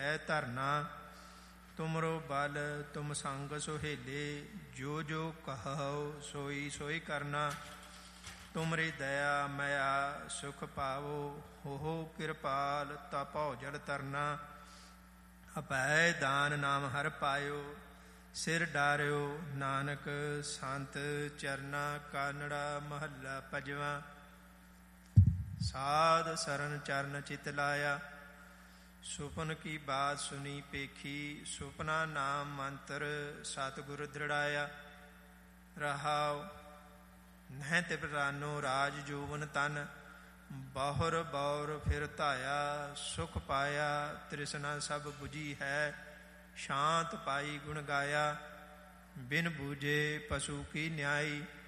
ਹੈ ਧਰਨਾ। ਤੁਮਰੋ ਬਲ ਤੁਮ ਸੰਗ ਸੁਹੇਲੇ, ਜੋ ਜੋ ਕਹੋ ਸੋਈ ਸੋਈ ਕਰਨਾ। ਤੁਮਰੀ ਦਇਆ ਮਇਆ ਸੁਖ ਪਾਵੋ, ਹੋ ਕਿਰਪਾਲ ਤਾ ਭਉ ਜਲ ਤਰਨਾ। ਅਭੈ ਦਾਨ ਨਾਮ ਹਰ ਪਾਇਓ, ਸਿਰ ਡਾਰਿਓ ਨਾਨਕ ਸੰਤ ਚਰਨਾ। ਕਾਨੜਾ ਮਹੱਲਾ ਪੰਜਵਾਂ। ਸਾਧ ਸਰਨ ਚਰਨ ਚਿਤ ਲਾਇਆ, ਸੁਪਨ ਕੀ ਬਾਤ ਸੁਨੀ ਪੇਖੀ। ਸੁਪਨਾ ਨਾਮ ਮੰਤਰ ਸਤਿਗੁਰ ਦ੍ਰਿੜਾਇਆ। ਰਹਾਉ ਨਹਿ ਤਿਪਰਾਨੋ ਰਾਜ ਜੋਵਨ ਤਨ, ਬਹੁਰ ਬੌਰ ਫਿਰ ਧਾਇਆ। ਸੁਖ ਪਾਇਆ ਤ੍ਰਿਸ਼ਨਾ ਸਭ ਬੁਝੀ ਹੈ, ਸ਼ਾਂਤ ਪਾਈ ਗੁਣ ਗਾਇਆ। ਬਿਨ ਬੂਝੇ ਪਸ਼ੂ ਕੀ ਨਿਆਈ,